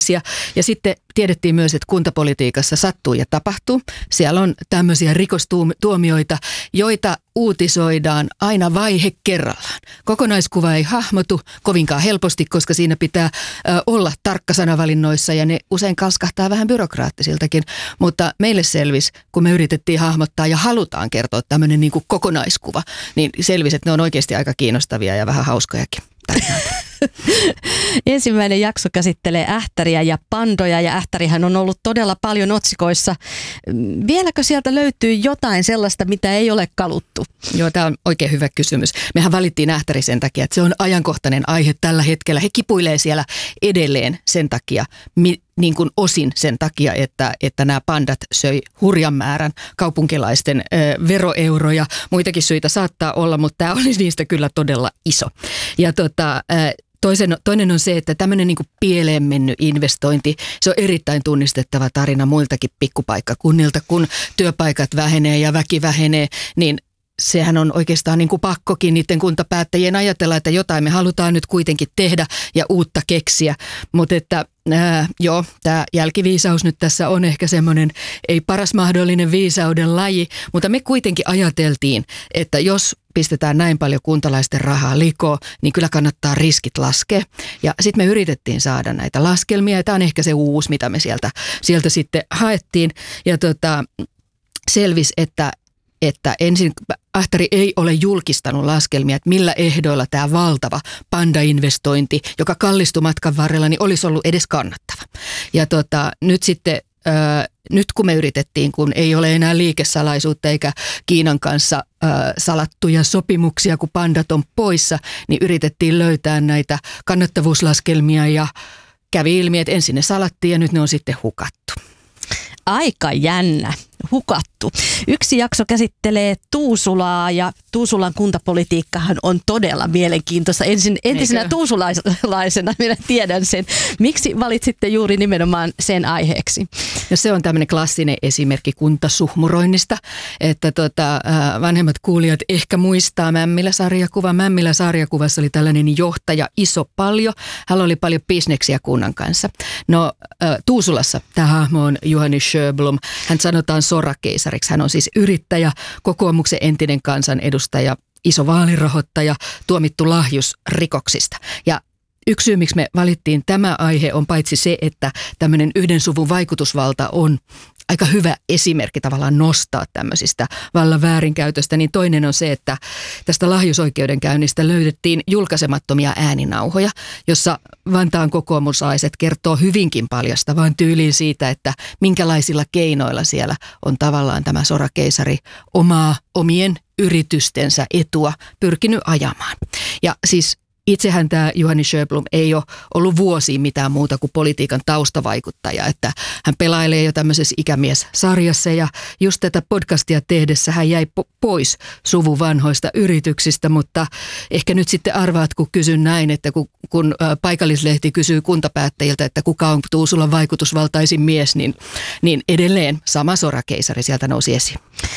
Ja sitten tiedettiin myös, että kuntapolitiikassa sattuu ja tapahtuu. Siellä on tämmöisiä rikostuomioita, joita uutisoidaan aina vaihe kerrallaan. Kokonaiskuva ei hahmotu kovinkaan helposti, koska siinä pitää olla tarkka sanavalinnoissa ja ne usein kalskahtaa vähän byrokraattisiltakin. Mutta meille selvisi, kun me yritettiin hahmottaa ja halutaan kertoa tämmöinen niin kuin kokonaiskuva, niin selvisi, että ne on oikeasti aika kiinnostavia ja vähän hauskojakin. Ensimmäinen jakso käsittelee ähtäriä ja pandoja ja ähtärihän on ollut todella paljon otsikoissa. Vieläkö sieltä löytyy jotain sellaista, mitä ei ole kaluttu? Joo, tämä on oikein hyvä kysymys. Mehän valittiin ähtäri sen takia, että se on ajankohtainen aihe tällä hetkellä. He kipuilee siellä edelleen sen takia, niin kuin osin sen takia, että nämä pandat söi hurjan määrän kaupunkilaisten veroeuroja. Muitakin syitä saattaa olla, mutta tämä oli niistä kyllä todella iso. Ja toinen on se, että tämmöinen niin kuin pieleen mennyt investointi, se on erittäin tunnistettava tarina muiltakin pikkupaikkakunnilta, kun työpaikat vähenee ja väki vähenee, niin sehän on oikeastaan niin kuin pakkokin niiden kuntapäättäjien ajatella, että jotain me halutaan nyt kuitenkin tehdä ja uutta keksiä. Mutta että joo, tämä jälkiviisaus nyt tässä on ehkä semmoinen ei paras mahdollinen viisauden laji, mutta me kuitenkin ajateltiin, että jos pistetään näin paljon kuntalaisten rahaa likoon, niin kyllä kannattaa riskit laskea. Ja sitten me yritettiin saada näitä laskelmia ja tämä on ehkä se uusi, mitä me sieltä sitten haettiin ja selvisi, että ensin Ähtäri ei ole julkistanut laskelmia, että millä ehdoilla tämä valtava panda-investointi, joka kallistui matkan varrella, niin olisi ollut edes kannattava. Ja nyt sitten, nyt kun me yritettiin, kun ei ole enää liikesalaisuutta eikä Kiinan kanssa salattuja sopimuksia, kun pandat on poissa, niin yritettiin löytää näitä kannattavuuslaskelmia ja kävi ilmi, että ensin ne salattiin ja nyt ne on sitten hukattu. Aika jännä. Hukattu. Yksi jakso käsittelee Tuusulaa ja Tuusulan kuntapolitiikkahan on todella mielenkiintoista. Entisenä tuusulaisena minä tiedän sen. Miksi valitsitte juuri nimenomaan sen aiheeksi? Ja se on tämmöinen klassinen esimerkki kuntasuhmuroinnista, että vanhemmat kuulijat ehkä muistaa Mämmilä-sarjakuva. Mämmilä-sarjakuvassa oli tällainen johtaja Iso Paljo. Hän oli paljon bisneksiä kunnan kanssa. No Tuusulassa tämä hahmo on Juhani Sjöblom. Hän sanotaan sorakeisariksi. Hän on siis yrittäjä, kokoomuksen entinen kansanedustaja, iso vaalirahoittaja, tuomittu lahjusrikoksista. Ja yksi syy, miksi me valittiin tämä aihe, on paitsi se, että tämmöinen yhden suvun vaikutusvalta on aika hyvä esimerkki tavallaan nostaa tämmöisistä vallan väärinkäytöstä, niin toinen on se, että tästä lahjusoikeudenkäynnistä löydettiin julkaisemattomia ääninauhoja, jossa Vantaan kokoomuslaiset kertoo hyvinkin paljastavaan tyyliin siitä, että minkälaisilla keinoilla siellä on tavallaan tämä sorakeisari omien yritystensä etua pyrkinyt ajamaan. Ja siis itsehän tämä Juhani Sjöblom ei ole ollut vuosiin mitään muuta kuin politiikan taustavaikuttaja, että hän pelailee jo tämmöisessä ikämies-sarjassa ja just tätä podcastia tehdessä hän jäi pois suvun vanhoista yrityksistä, mutta ehkä nyt sitten arvaat, kun kysyn näin, että kun paikallislehti kysyy kuntapäättäjiltä, että kuka on Tuusulan vaikutusvaltaisin mies, niin edelleen sama sorakeisari sieltä nousi esiin.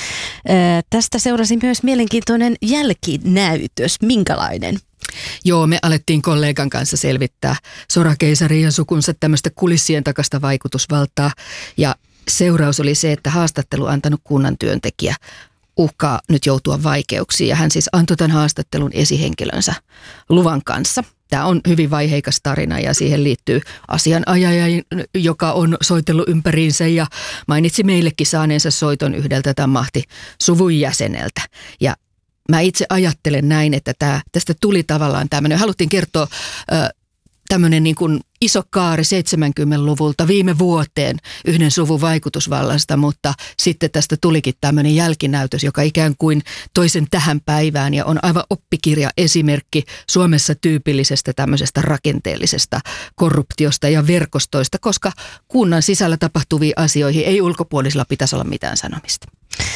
Tästä seurasi myös mielenkiintoinen jälkinäytös. Minkälainen? Joo, me alettiin kollegan kanssa selvittää sorakeisarin ja sukunsa tämmöistä kulissien takasta vaikutusvaltaa. Ja seuraus oli se, että haastattelu antanut kunnan työntekijä uhkaa nyt joutua vaikeuksiin. Ja hän siis antoi tämän haastattelun esihenkilönsä luvan kanssa. Tämä on hyvin vaiheikas tarina ja siihen liittyy asianajaja, joka on soitellut ympäriinsä ja mainitsi meillekin saaneensa soiton yhdeltä tämän mahtisuvun jäseneltä. Ja mä itse ajattelen näin, että tästä tuli tavallaan tämmöinen, haluttiin kertoa tämmöinen niin kuin iso kaari 70-luvulta viime vuoteen yhden suvun vaikutusvallasta, mutta sitten tästä tulikin tämmöinen jälkinäytös, joka ikään kuin toisen tähän päivään ja on aivan oppikirja esimerkki Suomessa tyypillisestä tämmöisestä rakenteellisesta korruptiosta ja verkostoista, koska kunnan sisällä tapahtuviin asioihin ei ulkopuolisilla pitäisi olla mitään sanomista.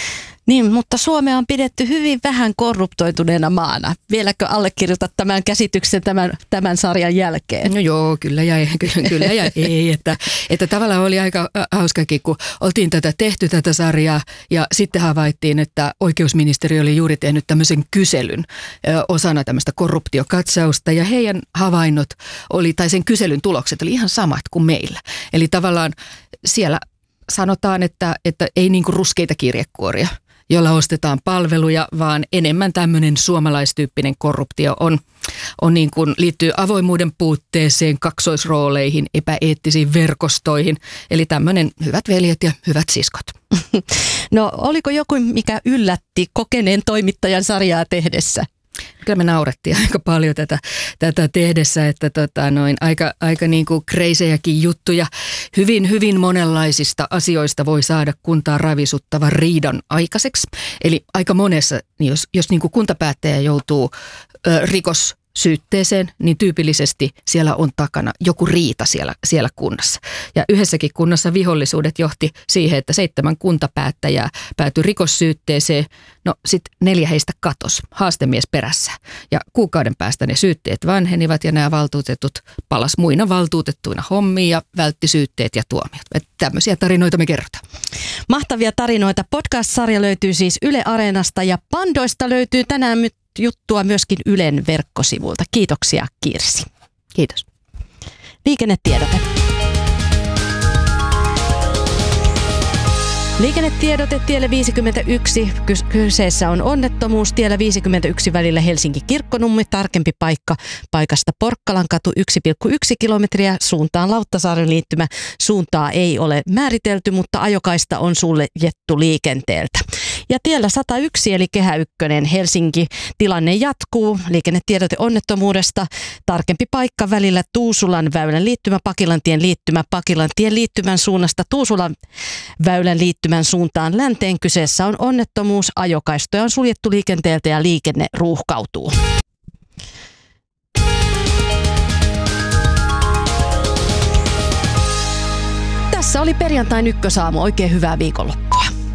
Niin, mutta Suomea on pidetty hyvin vähän korruptoituneena maana. Vieläkö allekirjoitat tämän käsityksen tämän sarjan jälkeen? No joo, kyllä ja ei. Että tavallaan oli aika hauskakin, kun oltiin tehty tätä sarjaa ja sitten havaittiin, että oikeusministeriö oli juuri tehnyt tämmöisen kyselyn osana tämmöistä korruptiokatsausta ja heidän havainnot oli, tai sen kyselyn tulokset oli ihan samat kuin meillä. Eli tavallaan siellä sanotaan, että ei niin kuin ruskeita kirjekuoria, jolla ostetaan palveluja, vaan enemmän tämmöinen suomalaistyyppinen korruptio on niin kuin liittyy avoimuuden puutteeseen, kaksoisrooleihin, epäeettisiin verkostoihin. Eli tämmöinen hyvät veljet ja hyvät siskot. No oliko joku, mikä yllätti kokeneen toimittajan sarjaa tehdessä? Kyllä me naurettiin aika paljon tätä tehdessä, että aika niin kuin kreisejäkin juttuja. Hyvin monenlaisista asioista voi saada kuntaa ravisuttavan riidan aikaiseksi. Eli aika monessa, jos niin kuin kuntapäättäjä joutuu rikossyytteeseen, niin tyypillisesti siellä on takana joku riita siellä kunnassa. Ja yhdessäkin kunnassa vihollisuudet johti siihen, että 7 kuntapäättäjää päätyi rikossyytteeseen. No sitten 4 heistä katosi, haastemies perässä. Ja kuukauden päästä ne syytteet vanhenivat ja nämä valtuutetut palas muina valtuutettuina hommiin ja vältti syytteet ja tuomiot. Että tämmöisiä tarinoita me kerrotaan. Mahtavia tarinoita. Podcast-sarja löytyy siis Yle Areenasta ja Pandoista löytyy tänään juttua myöskin Ylen verkkosivulta. Kiitoksia Kirsi. Kiitos. Liikennetiedote. Liikennetiedote tielle 51. Kyseessä on onnettomuus tiellä 51 välillä Helsinki-Kirkkonummi. Tarkempi paikka paikasta Porkkalankatu 1,1 kilometriä suuntaan Lauttasaaren liittymä. Suuntaa ei ole määritelty, mutta ajokaista on suljettu liikenteeltä. Ja tiellä 101 eli Kehä 1 Helsinki tilanne jatkuu. Liikennetiedote onnettomuudesta. Tarkempi paikka välillä Tuusulan väylän liittymä Pakilantien liittymä Pakilantien liittymän suunnasta Tuusulan väylän liittymän suuntaan länteen. Kyseessä on onnettomuus. Ajokaistoja on suljettu liikenteeltä ja liikenne ruuhkautuu. Tässä oli perjantain ykkösaamu. Oikein hyvää viikonloppua.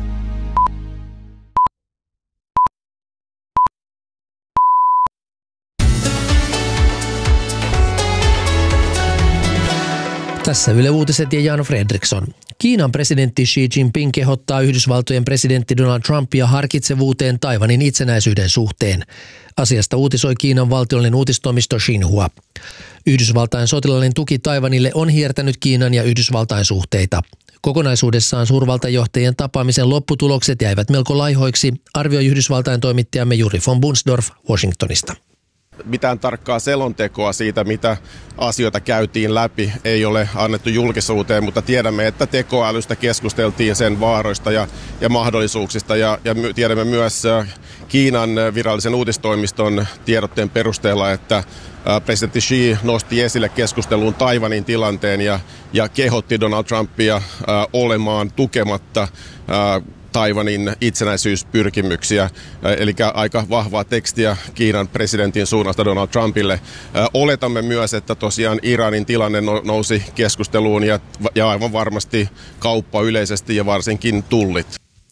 Tässä Yle Uutiset ja Jan Fredriksson. Kiinan presidentti Xi Jinping kehottaa Yhdysvaltojen presidentti Donald Trumpia harkitsevuuteen Taiwanin itsenäisyyden suhteen. Asiasta uutisoi Kiinan valtiollinen uutistoimisto Xinhua. Yhdysvaltain sotilaallinen tuki Taiwanille on hiertänyt Kiinan ja Yhdysvaltain suhteita. Kokonaisuudessaan suurvaltajohtajien tapaamisen lopputulokset jäivät melko laihoiksi, arvioi Yhdysvaltain toimittajamme Juri von Bunsdorf Washingtonista. Mitään tarkkaa selontekoa siitä, mitä asioita käytiin läpi, ei ole annettu julkisuuteen, mutta tiedämme, että tekoälystä keskusteltiin sen vaaroista ja mahdollisuuksista. Ja tiedämme myös Kiinan virallisen uutistoimiston tiedotteen perusteella, että presidentti Xi nosti esille keskusteluun Taiwanin tilanteen ja kehotti Donald Trumpia olemaan tukematta Taiwanin itsenäisyyspyrkimyksiä, eli aika vahvaa tekstiä Kiinan presidentin suunnasta Donald Trumpille. Oletamme myös, että tosiaan Iranin tilanne nousi keskusteluun ja aivan varmasti kauppa yleisesti ja varsinkin tullit.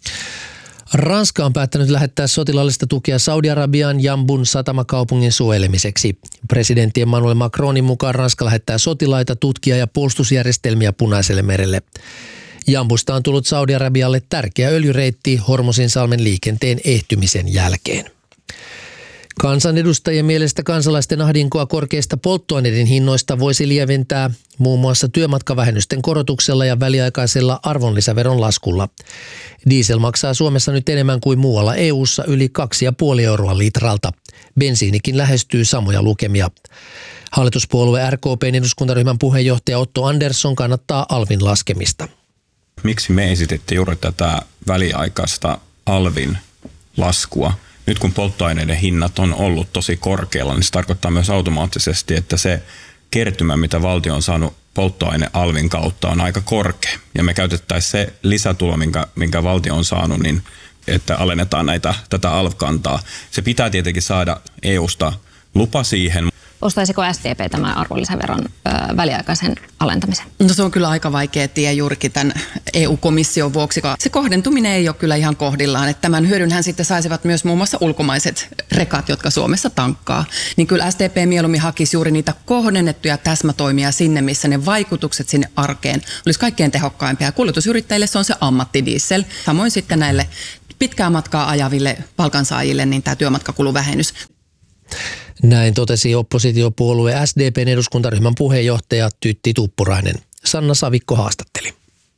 Ranska on päättänyt lähettää sotilaallista tukea Saudi-Arabiaan Jambun satamakaupungin suojelemiseksi. Presidentti Emmanuel Macronin mukaan Ranska lähettää sotilaita, tutkia ja puolustusjärjestelmiä Punaiselle merelle. Jambusta on tullut Saudi-Arabialle tärkeä öljyreitti Hormuzinsalmen liikenteen ehtymisen jälkeen. Kansanedustajien mielestä kansalaisten ahdinkoa korkeista polttoaineiden hinnoista voisi lieventää muun muassa työmatkavähennysten korotuksella ja väliaikaisella arvonlisäveron laskulla. Diesel maksaa Suomessa nyt enemmän kuin muualla EU:ssa yli 2,5 euroa litralta. Bensiinikin lähestyy samoja lukemia. Hallituspuolue RKP:n eduskuntaryhmän puheenjohtaja Otto Andersson kannattaa alvin laskemista. Miksi me esititte juuri tätä väliaikaista alvin laskua? Nyt kun polttoaineiden hinnat on ollut tosi korkealla, niin se tarkoittaa myös automaattisesti, että se kertymä, mitä valtio on saanut polttoainealvin kautta, on aika korkea. Ja me käytettäisiin se lisätulo, minkä valtio on saanut, niin että alennetaan tätä alv-kantaa. Se pitää tietenkin saada EUsta lupa siihen, ostaisiko SDP tämän arvonlisäveron väliaikaisen alentamisen? No se on kyllä aika vaikea tie juurikin tämän EU-komission vuoksi. Se kohdentuminen ei ole kyllä ihan kohdillaan. Että tämän hyödynhän sitten saisivat myös muun muassa ulkomaiset rekat, jotka Suomessa tankkaa. Niin kyllä SDP mieluummin hakisi juuri niitä kohdennettuja täsmätoimia sinne, missä ne vaikutukset sinne arkeen olisi kaikkein tehokkaimpia. Kuljetusyrittäjille se on se ammattidiesel. Samoin sitten näille pitkää matkaa ajaville palkansaajille niin tämä työmatkakuluvähennys. Näin totesi oppositiopuolue SDP:n eduskuntaryhmän puheenjohtaja Tytti Tuppurainen. Sanna Savikko haastatteli.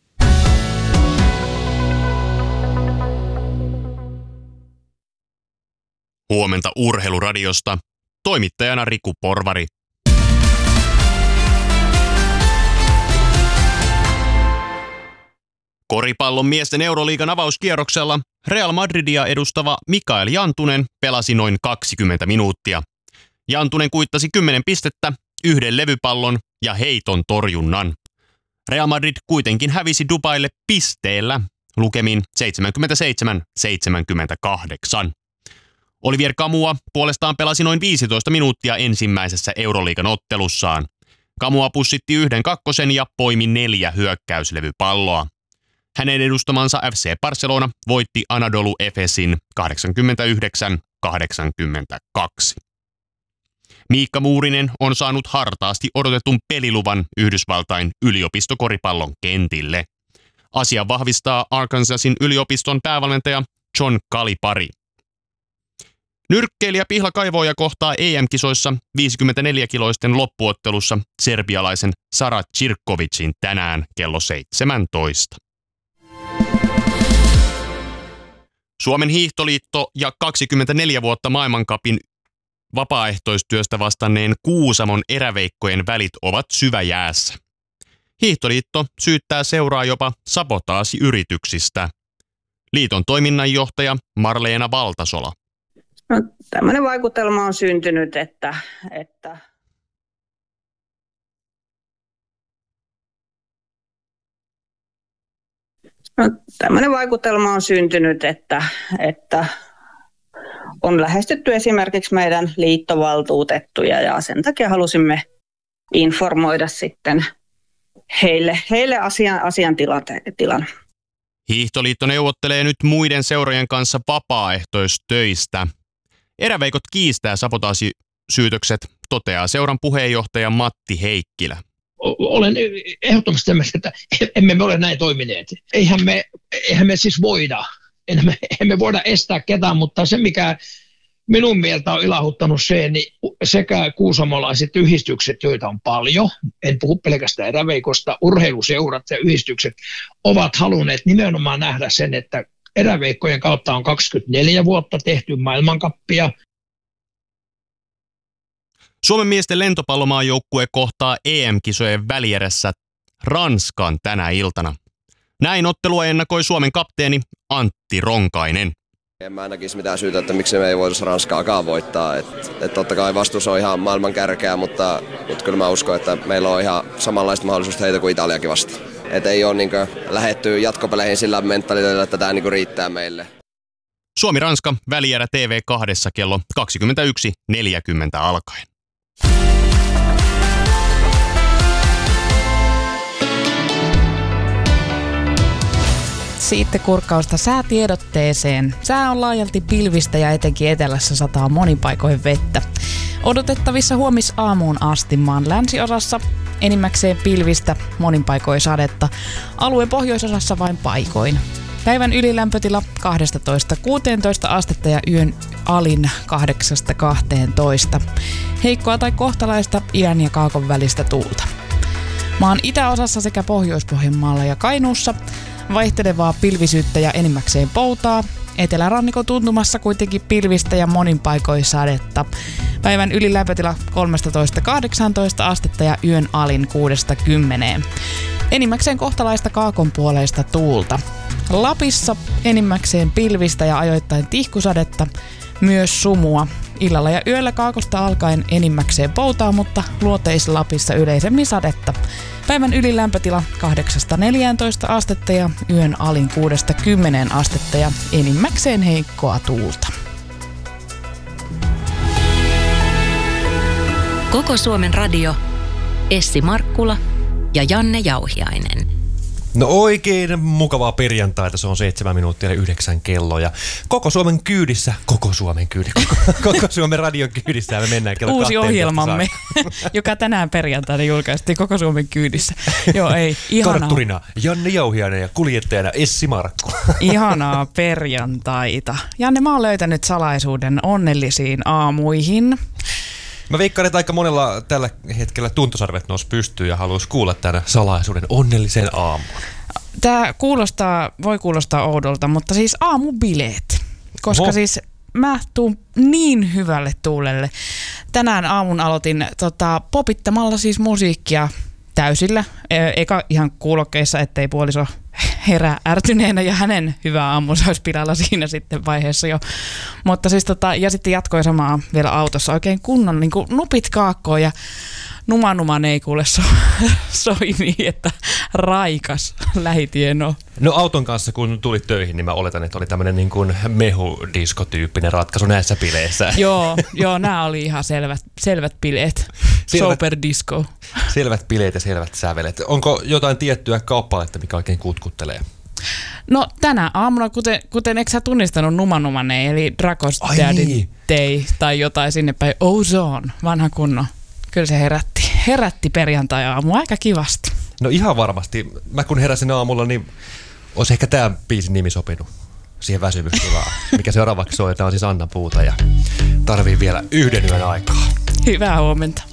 Huomenta Urheiluradiosta. Toimittajana Riku Porvari. Koripallon miesten Euroliigan avauskierroksella Real Madridia edustava Mikael Jantunen pelasi noin 20 minuuttia. Jantunen kuittasi 10 pistettä, 1 levypallon ja heiton torjunnan. Real Madrid kuitenkin hävisi Dubaille pisteellä lukemin 77-78. Olivier Kamua puolestaan pelasi noin 15 minuuttia ensimmäisessä Euroliigan ottelussaan. Kamua pussitti 1 kakkosen ja poimi 4 hyökkäyslevypalloa. Hänen edustamansa FC Barcelona voitti Anadolu Efesin 89-82. Miikka Muurinen on saanut hartaasti odotetun peliluvan Yhdysvaltain yliopistokoripallon kentille. Asia vahvistaa Arkansasin yliopiston päävalmentaja John Calipari. Nyrkkeilijä Pihla Kaivoja kohtaa EM-kisoissa 54-kiloisten loppuottelussa serbialaisen Sara Cirkovicin tänään kello 17. Suomen hiihtoliitto ja 24 vuotta maailmancupin vapaaehtoistyöstä vastanneen Kuusamon eräveikkojen välit ovat syväjäässä. Hiihtoliitto syyttää seuraa jopa sabotaasiyrityksistä. Liiton toiminnanjohtaja Marleena Valtasola. No, tämmöinen vaikutelma on syntynyt, että on lähestytty esimerkiksi meidän liittovaltuutettuja ja sen takia halusimme informoida sitten heille asiantilan. Hiihtoliitto neuvottelee nyt muiden seurojen kanssa vapaaehtoistöistä. Eräveikot kiistää sabotaasisyytökset, toteaa seuran puheenjohtaja Matti Heikkilä. Olen ehdottomasti tämmöistä, että emme me ole näin toimineet. Eihän me siis voida. Emme voida estää ketään, mutta se mikä minun mieltä on ilahduttanut se, niin sekä kuusamolaiset yhdistykset, joita on paljon, en puhu pelkästään eräveikosta, urheiluseurat ja yhdistykset ovat halunneet nimenomaan nähdä sen, että eräveikkojen kautta on 24 vuotta tehty maailmankappia. Suomen miesten lentopallomaajoukkue kohtaa EM-kisojen välierässä Ranskan tänä iltana. Näin ottelua ennakoi Suomen kapteeni Antti Ronkainen. En mä näkisi mitään syytä, että miksi me ei voitaisi Ranskaakaan voittaa. Et totta kai vastus on ihan maailman kärkeä, mutta kyllä mä uskon, että meillä on ihan samanlaista mahdollisuutta heitä kuin Italiakin vastaan. Et ei ole niinkö lähdetty jatkopeleihin sillä mentaliteetillä, että tämä niinkö riittää meille. Suomi-Ranska välierä TV2 kello 21.40 alkaen. Sitten kurkkausta säätiedotteeseen. Sää on laajalti pilvistä ja etenkin etelässä sataa monin paikoin vettä. Odotettavissa huomisaamuun asti maan länsiosassa enimmäkseen pilvistä, monin paikoin sadetta. Alueen pohjoisosassa vain paikoin. Päivän ylilämpötila 12-16 astetta ja yön alin 8-12. Heikkoa tai kohtalaista idän ja kaakon välistä tuulta. Maan itäosassa sekä Pohjois-Pohjanmaalla ja Kainuussa vaihtelevaa pilvisyyttä ja enimmäkseen poutaa. Etelärannikon tuntumassa kuitenkin pilvistä ja monin paikoin sadetta. Päivän ylilämpötila 13-18 astetta ja yön alin 6-10. Enimmäkseen kohtalaista kaakonpuoleista tuulta. Lapissa enimmäkseen pilvistä ja ajoittain tihkusadetta, myös sumua. Illalla ja yöllä kaakosta alkaen enimmäkseen poutaa, mutta luoteis-Lapissa yleisemmin sadetta. Päivän ylilämpötila 8-14 astetta ja yön alin 6-10 astetta ja enimmäkseen heikkoa tuulta. Koko Suomen radio, Essi Markkula ja Janne Jauhiainen. No oikein mukavaa perjantaita, se on 7 minuuttia ja 9 kello ja koko Suomen radion kyydissä me mennään kello 12. Uusi ohjelmamme, joka tänään perjantaina julkaistiin koko Suomen kyydissä. Joo, ei, ihanaa. Kartturina Janne Jauhiainen ja kuljettajana Essi Markkula. Ihanaa perjantaita. Janne, mä oon löytänyt salaisuuden onnellisiin aamuihin. Mä veikkaan, että aika monella tällä hetkellä tuntosarvet nousi pystyyn ja haluaisi kuulla tämän salaisuuden onnellisen aamun. Tämä voi kuulostaa oudolta, mutta siis aamubileet. Koska siis mä tuun niin hyvälle tuulelle. Tänään aamun aloitin popittamalla siis musiikkia täysillä. Eka ihan kuulokkeissa, ettei puoliso herää ärtyneenä ja hänen hyvä aamunsa olisi pilalla siinä sitten vaiheessa jo. Mutta siis ja sitten jatkoi samaa vielä autossa oikein kunnon niin kuin nupit kaakkoon ja numan ei kuule soi niin, että raikas lähitieno. No auton kanssa kun tulit töihin, niin mä oletan, että oli tämmöinen niin kuin mehudiskotyyppinen ratkaisu näissä bileissä. Joo, nämä oli ihan selvät bileet. Sober disco. Selvät bileet ja selvät sävelet. Onko jotain tiettyä kappaletta, mikä oikein kutkuttelee? No tänä aamuna, kuten eikö sä tunnistanut Numanumane, eli Dragos Daddy Day tai jotain sinne päin. Ozone, vanha kunno. Kyllä se herätti perjantai-aamu aika kivasti. No ihan varmasti. Mä kun heräsin aamulla, niin olisi ehkä tämä biisin nimi sopinut siihen väsymystilaan. Mikä seuraavaksi soitetaan siis Anna Puuta ja tarvii vielä 1 yön aikaa. Hyvää huomenta.